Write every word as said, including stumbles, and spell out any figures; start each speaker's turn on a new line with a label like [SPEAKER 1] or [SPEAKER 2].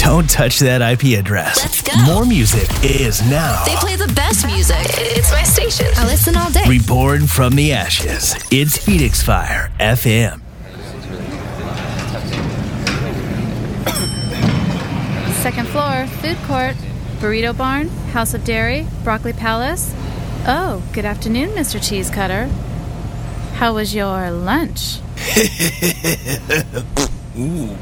[SPEAKER 1] Don't touch that I P address.
[SPEAKER 2] Let's go.
[SPEAKER 1] More music is now.
[SPEAKER 2] They play the best music. It's my station. I listen all day.
[SPEAKER 1] Reborn from the ashes. It's Phoenix Fire F M.
[SPEAKER 3] Second floor, food court, burrito barn, house of dairy, broccoli palace. Oh, good afternoon, Mister Cheese Cutter. How was your lunch?
[SPEAKER 1] Ooh.